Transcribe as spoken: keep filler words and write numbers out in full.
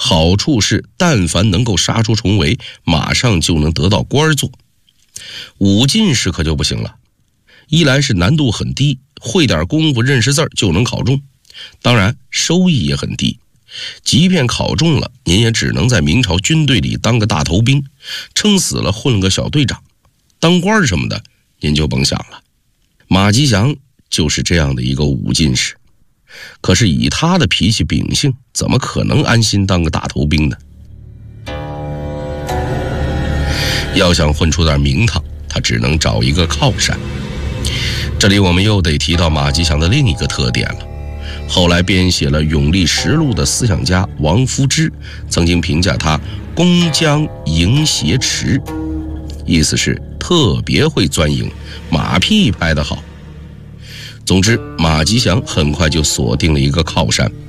好处是但凡能够杀出重围，马上就能得到官做。武进士可就不行了，一来是难度很低，会点功夫认识字就能考中，当然收益也很低。即便考中了，您也只能在明朝军队里当个大头兵，撑死了混个小队长，当官什么的您就甭想了。马吉祥就是这样的一个武进士，可是以他的脾气秉性，怎么可能安心当个大头兵呢？要想混出点名堂，他只能找一个靠山。这里我们又得提到马吉祥的另一个特点了。后来编写了《永历实录》的思想家王夫之曾经评价他工将营挟持，意思是特别会钻营，马屁拍得好。总之，马吉祥很快就锁定了一个靠山，